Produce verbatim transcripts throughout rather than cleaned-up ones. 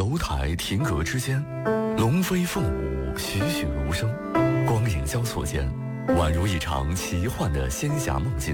楼台亭阁之间，龙飞凤舞，栩栩如生，光影交错间，宛如一场奇幻的仙侠梦境。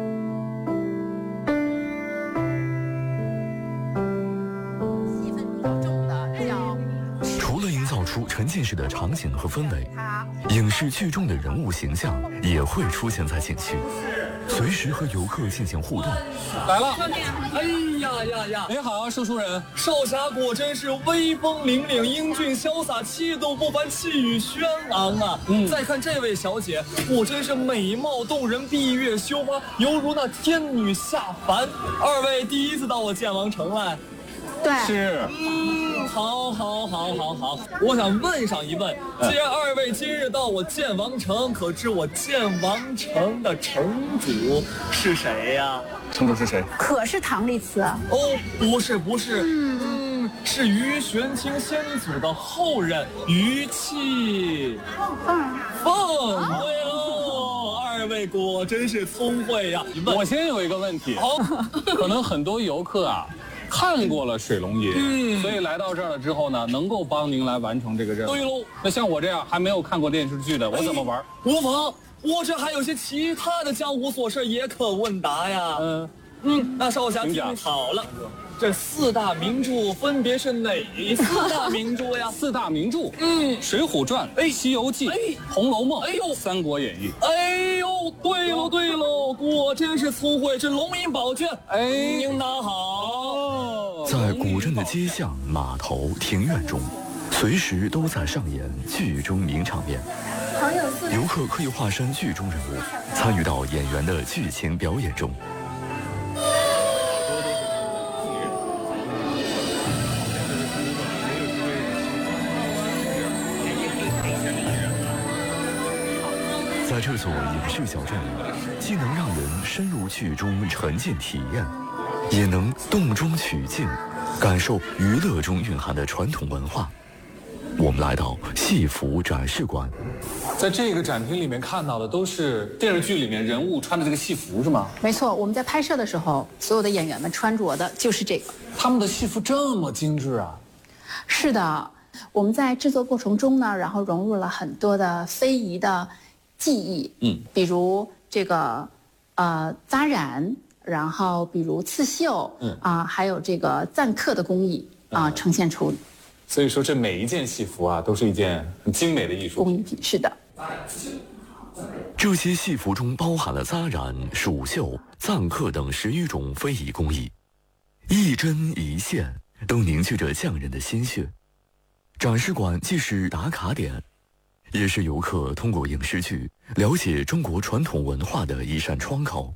除了营造出沉浸式的场景和氛围，影视剧中的人物形象也会出现在景区，随时和游客进行互动。 来了，哎呀呀呀！你好，说书人。少侠果真是威风凛凛、英俊潇洒、气度不凡、气宇轩昂啊！嗯，再看这位小姐，果真是美貌动人、闭月羞花，犹如那天女下凡。二位第一次到我建王城来？ 对， 是。嗯，好，好，好，好，好。我想问上一问，既然二位今日到我建王城，可知我建王城的城主是谁呀？ 城主是谁？ 可是唐丽慈。 哦，不是，不是，嗯，嗯是于玄清先祖的后人于气凤凤。对喽，二位果真是聪慧呀！ 我先有一个问题， 好， 可能很多游客啊。看过了水龙吟， 嗯， 所以来到这儿了之后呢，能够帮您来完成这个任务。 对喽， 那像我这样还没有看过电视剧的，我怎么玩？ 无妨，我这还有些其他的江湖琐事也可问答呀。 嗯嗯，那少侠听好了，这四大名著分别是哪四大名著呀？ 四大名著， 嗯， 《水浒传》、哎，《西游记》、哎，《红楼梦》、 哎呦，《 三国演义》。 哎呦，对喽对喽，果真是聪慧，这龙吟宝卷，哎，您拿好。 在古镇的街巷、码头、庭院中，随时都在上演剧中名场面。游客可以化身剧中人物，参与到演员的剧情表演中。在这座影视小镇里，既能让人深入剧中沉浸体验，也能动中取静，感受娱乐中蕴含的传统文化。我们来到戏服展示馆， 在这个展厅里面看到的都是电视剧里面人物穿的这个戏服，是吗？ 没错，我们在拍摄的时候，所有的演员们穿着的就是这个。 他们的戏服这么精致啊？ 是的，我们在制作过程中呢，然后融入了很多的非遗的技艺，嗯，比如这个呃扎染，然后比如刺绣，嗯啊、呃，还有这个錾刻的工艺啊、呃，呈现出。 所以说，这每一件戏服啊，都是一件很精美的艺术工艺品。是的， 这些戏服中包含了扎染、蜀绣、錾刻等十余种非遗工艺，一针一线都凝聚着匠人的心血。展示馆既是打卡点，也是游客通过影视剧了解中国传统文化的一扇窗口。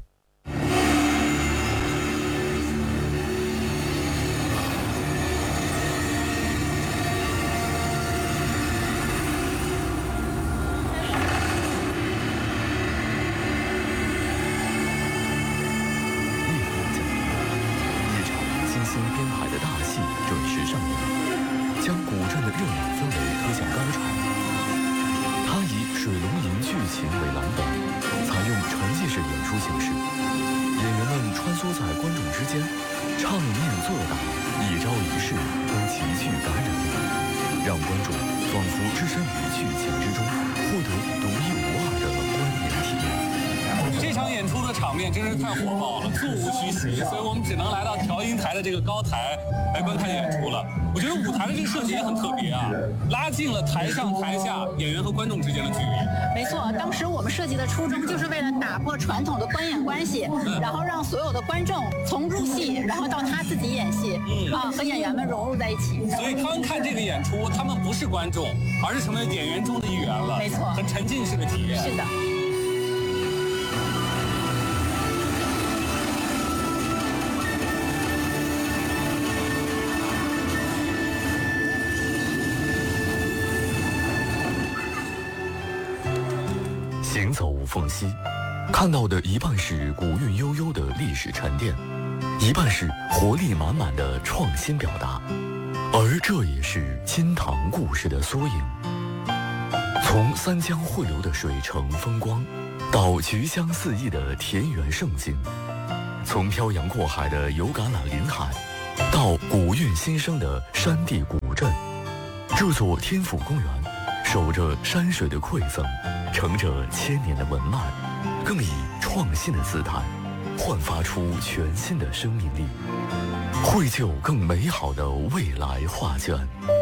这个高台来观看演出了，我觉得舞台的这个设计也很特别啊，拉近了台上台下演员和观众之间的距离。 没错，当时我们设计的初衷就是为了打破传统的观演关系，嗯、然后让所有的观众从入戏，然后到他自己演戏，嗯、啊，和演员们融入在一起。 所以观看这个演出，他们不是观众，而是成为演员中的一员了。 没错， 很沉浸式的体验。 是的。 行走凤溪，看到的一半是古韵悠悠的历史沉淀，一半是活力满满的创新表达，而这也是金堂故事的缩影。从三江汇流的水城风光，到菊香四溢的田园胜景，从漂洋过海的有橄榄林海，到古韵新生的山地古镇。 这座天府公园，守着山水的馈赠，承着千年的文脉，更以创新的姿态，焕发出全新的生命力，绘就更美好的未来画卷。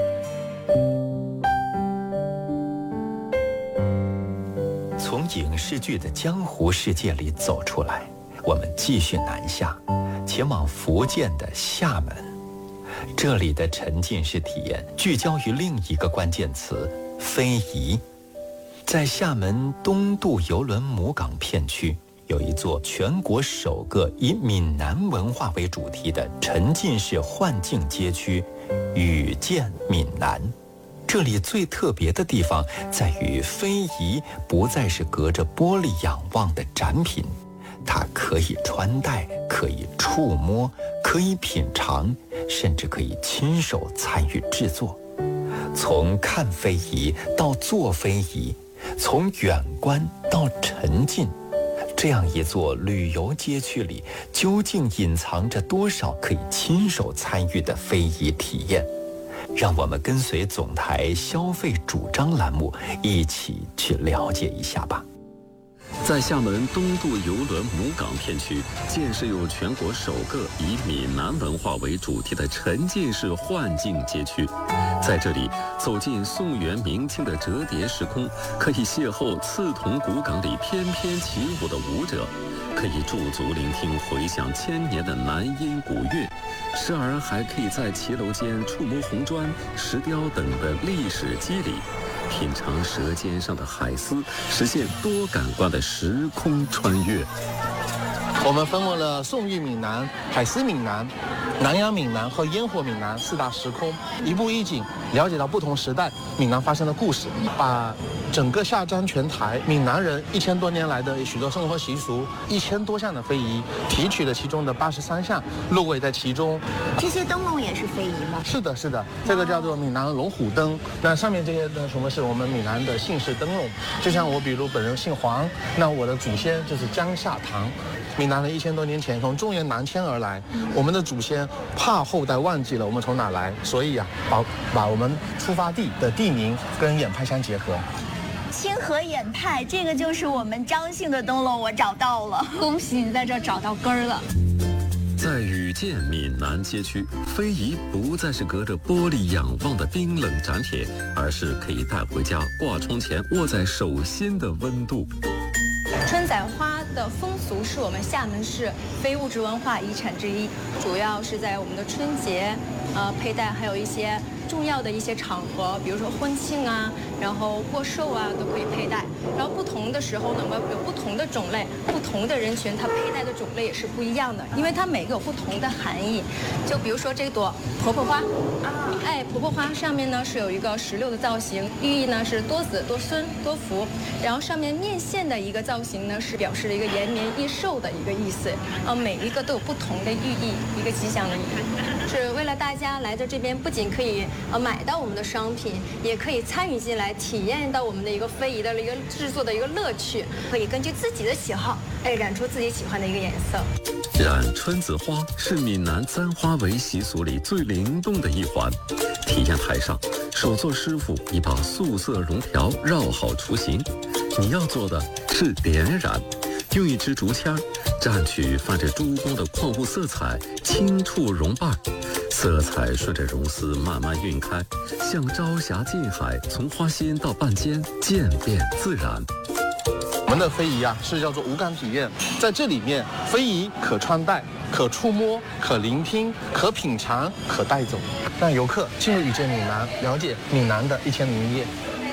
从影视剧的江湖世界里走出来，我们继续南下，前往福建的厦门。这里的沉浸式体验聚焦于另一个关键词——非遗。在厦门东渡邮轮母港片区，有一座全国首个以闽南文化为主题的沉浸式幻境街区——遇见闽南。这里最特别的地方在于，非遗不再是隔着玻璃仰望的展品，它可以穿戴，可以触摸，可以品尝，甚至可以亲手参与制作。从看非遗到做非遗，从远观到沉浸，这样一座旅游街区里，究竟隐藏着多少可以亲手参与的非遗体验？让我们跟随总台消费主张栏目一起去了解一下吧。 在厦门东渡邮轮母港片区建设有全国首个以闽南文化为主题的沉浸式幻境街区。在这里走进宋元明清的折叠时空，可以邂逅刺桐古港里翩翩起舞的舞者，可以驻足聆听回响千年的南音古乐，时而还可以在骑楼间触摸红砖、石雕等的历史肌理，品尝舌尖上的海丝，实现多感官的时空穿越。 我们分为了宋玉闽南、海丝闽南、南洋闽南和烟火闽南四大时空，一步一景了解到不同时代闽南发生的故事，把整个下漳全台闽南人一千多年来的许多生活习俗，一千多项的非遗，提取了其中的八十三项，入围在其中。 这些灯笼也是非遗吗？ 是的，是的，这个叫做闽南龙虎灯。那上面这些呢，什么是我们闽南的姓氏灯笼？就像我，比如本人姓黄，那我的祖先就是江夏唐。闽南人一千多年前从中原南迁而来，我们的祖先怕后代忘记了我们从哪来，所以啊，把把我们出发地的地名跟堰派相结合。 清河堰派，这个就是我们张姓的灯笼，我找到了， 恭喜你在这找到根儿了。 在遇见闽南街区，非遗不再是隔着玻璃仰望的冰冷展品，而是可以带回家挂窗前握在手心的温度。 春仔花的风俗是我们厦门市非物质文化遗产之一，主要是在我们的春节，呃，佩戴，还有一些重要的一些场合，比如说婚庆啊，然后过寿啊，都可以佩戴。然后不同的时候呢，有不同的种类，不同的人群，它佩戴的种类也是不一样的，因为它每个有不同的含义。就比如说这朵婆婆花，哎，婆婆花上面呢是有一个石榴的造型，寓意呢是多子多孙多福。然后上面面线的一个造型呢，是表示了一个延绵益寿的一个意思。呃，每一个都有不同的寓意，一个吉祥的意义，是为了大家来到这边，不仅可以呃买到我们的商品，也可以参与进来，体验到我们的一个非遗的一个制作的一个乐趣，可以根据自己的喜好，哎，染出自己喜欢的一个颜色。 染春子花是闽南簪花围习俗里最灵动的一环。体验台上，手作师傅已把素色绒条绕好雏形，你要做的是点染，用一支竹签蘸取泛着珠光的矿物色彩，轻触绒瓣，色彩顺着绒丝慢慢晕开，像朝霞近海，从花心到半间，渐变自然。 我们的非遗啊，是叫做五感体验，在这里面，非遗可穿戴、可触摸、可聆听、可品尝、可带走，让游客进入遇见闽南，了解闽南的一千零一夜。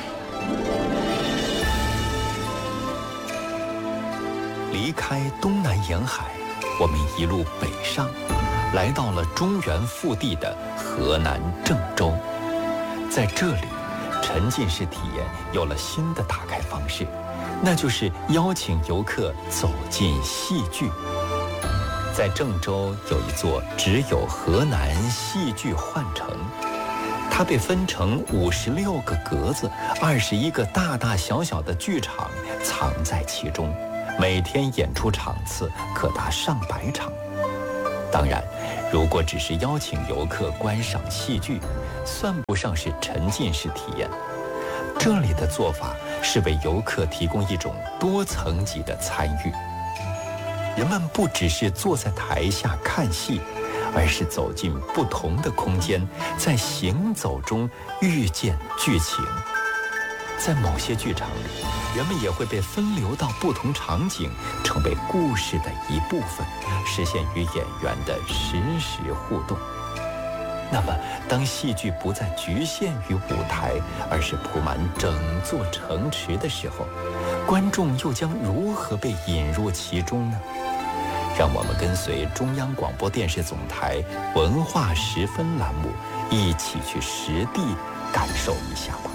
离开东南沿海，我们一路北上，来到了中原腹地的河南郑州。在这里，沉浸式体验有了新的打开方式，那就是邀请游客走进戏剧。在郑州有一座只有河南戏剧幻城，它被分成五十六个格子，二十一个大大小小的剧场藏在其中，每天演出场次可达上百场。当然，如果只是邀请游客观赏戏剧， 算不上是沉浸式体验。这里的做法是为游客提供一种多层级的参与。人们不只是坐在台下看戏，而是走进不同的空间，在行走中遇见剧情。在某些剧场里，人们也会被分流到不同场景，成为故事的一部分，实现与演员的实时互动。那么，当戏剧不再局限于舞台，而是铺满整座城池的时候，观众又将如何被引入其中呢？让我们跟随中央广播电视总台文化十分栏目，一起去实地感受一下吧。